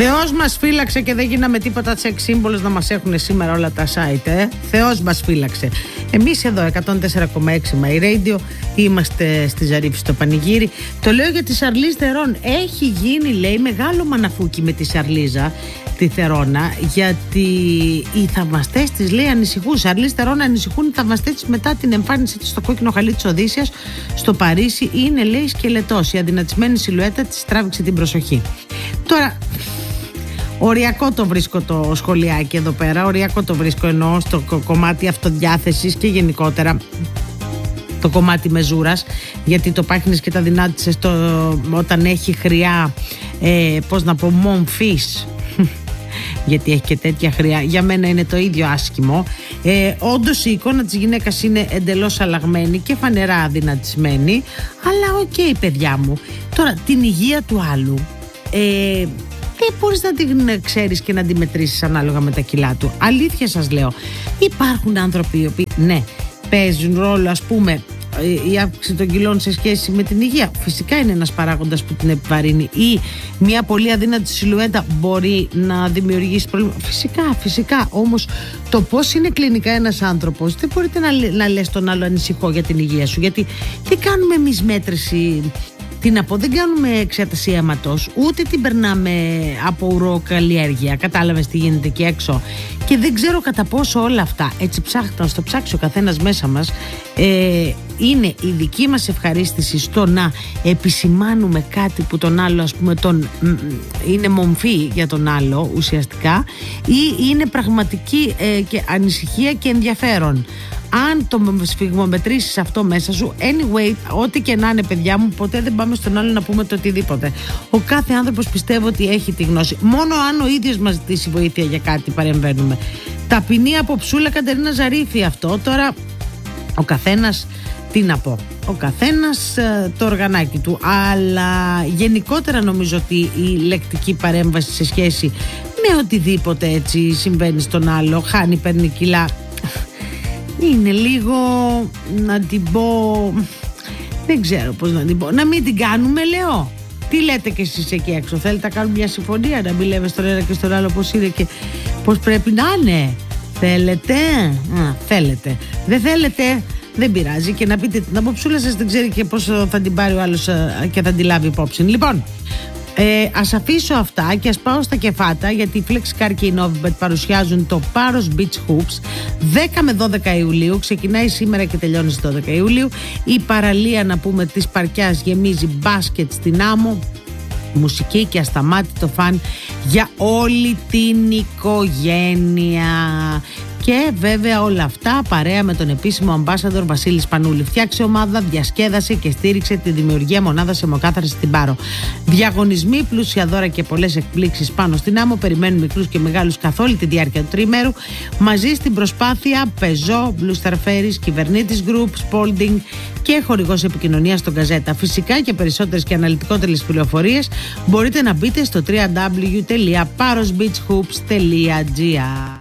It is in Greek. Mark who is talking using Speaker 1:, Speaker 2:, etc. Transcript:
Speaker 1: Θεός μας φύλαξε και δεν γίναμε τίποτα σεξ σύμβολος να μας έχουν σήμερα όλα τα site. Θεός μας φύλαξε. Εμείς εδώ 104,6 My Radio είμαστε στη Ζαρίφη στο Πανηγύρι. Το λέω για τη Σαρλίζ Θερών. Έχει γίνει, λέει, μεγάλο μαναφούκι με τη Σαρλίζα τη Θερώνα, γιατί οι θαυμαστές της, λέει, ανησυχούν. Σαρλίζ Θερών ανησυχούν οι θαυμαστές της μετά την εμφάνισή της στο κόκκινο χαλί της Οδύσσιας στο Παρίσι. Είναι, λέει, σκελετός. Η αδυνατισμένη σιλουέτα της τράβηξε την προσοχή. Τώρα, οριακό το βρίσκω το σχολιάκι εδώ πέρα. Οριακό το βρίσκω, εννοώ στο κομμάτι αυτοδιάθεσης και γενικότερα το κομμάτι μεζούρας, γιατί το πάχνεις και τα δυνάτησες όταν έχει χρειά, πώς να πω, μομφής, γιατί έχει και τέτοια χρειά. Για μένα είναι το ίδιο άσχημο. Όντως η εικόνα της γυναίκας είναι εντελώς αλλαγμένη και φανερά αδυνατισμένη, αλλά οκ, παιδιά μου. Τώρα την υγεία του άλλου δεν μπορείς να την ξέρεις και να την μετρήσεις ανάλογα με τα κιλά του. Αλήθεια σας λέω. Υπάρχουν άνθρωποι οι οποίοι, ναι, παίζουν ρόλο, ας πούμε, η αύξηση των κιλών σε σχέση με την υγεία. Φυσικά είναι ένας παράγοντας που την επιβαρύνει, ή μια πολύ αδύνατη σιλουέτα μπορεί να δημιουργήσει πρόβλημα. Φυσικά. Όμως το πώς είναι κλινικά ένας άνθρωπος, δεν μπορείτε να λες τον άλλο ανησυχώ για την υγεία σου, γιατί δεν κάνουμε εμείς μέτρηση. Τι να πω, δεν κάνουμε εξέταση αίματος, ούτε την περνάμε από ουροκαλλιέργεια. Κατάλαβες τι γίνεται εκεί έξω. Και δεν ξέρω κατά πόσο όλα αυτά, έτσι ψάχνω, στο ψάξει ο καθένας μέσα μας, είναι η δική μας ευχαρίστηση στο να επισημάνουμε κάτι που τον άλλο, ας πούμε, είναι μομφή για τον άλλο ουσιαστικά, ή είναι πραγματική και ανησυχία και ενδιαφέρον. Αν το σφιγμομετρήσεις αυτό μέσα σου, anyway, ό,τι και να είναι, παιδιά μου, ποτέ δεν πάμε στον άλλο να πούμε το οτιδήποτε. Ο κάθε άνθρωπος πιστεύω ότι έχει τη γνώση. Μόνο αν ο ίδιος μας ζητήσει βοήθεια για κάτι παρεμβαίνουμε. Ταπεινή από Ψούλα Κατερίνα Ζαρίφη αυτό. Τώρα ο καθένας, τι να πω, ο καθένας το οργανάκι του. Αλλά γενικότερα νομίζω ότι η λεκτική παρέμβαση σε σχέση με οτιδήποτε έτσι συμβαίνει στον άλλο, χάνει, παίρνει κιλά, είναι λίγο, να την πω, δεν ξέρω πώς να την πω, να μην την κάνουμε, λέω. Τι λέτε κι εσείς εκεί έξω? Θέλετε να κάνουμε μια συμφωνία, να μην λέμε στον ένα και στον άλλο πώς είναι και πώς πρέπει να είναι? Θέλετε? Θέλετε. Δεν θέλετε? Δεν πειράζει. Και να πείτε την αποψούλα σας, δεν ξέρει και πώς θα την πάρει ο άλλος και θα την λάβει υπόψη. Λοιπόν, ας αφήσω αυτά και ας πάω στα κεφάτα, γιατί οι FlexCar και η Novibet παρουσιάζουν το Paros Beach Hoops 10 με 12 Ιουλίου. Ξεκινάει σήμερα και τελειώνει στις 12 Ιουλίου. Η παραλία, να πούμε, της Παρκιάς γεμίζει μπάσκετ στην άμμο, μουσική και ασταμάτητο φαν για όλη την οικογένεια. Και βέβαια όλα αυτά παρέα με τον επίσημο αμπάσαντορ Βασίλη Πανούλη. Φτιάξε ομάδα, διασκέδασε και στήριξε τη δημιουργία μονάδας αιμοκάθαρσης στην Πάρο. Διαγωνισμοί, πλούσια δώρα και πολλές εκπλήξεις πάνω στην άμμο περιμένουν μικρούς και μεγάλους καθ' όλη τη διάρκεια του τριημέρου. Μαζί στην προσπάθεια Peugeot, Blue Star Ferries, Κυβερνήτης Group, Spalding και χορηγός επικοινωνίας στον Gazeta. Φυσικά και περισσότερες και αναλυτικότερες πληροφορίες μπορείτε να μπείτε στο www.parosbeachhoops.gr.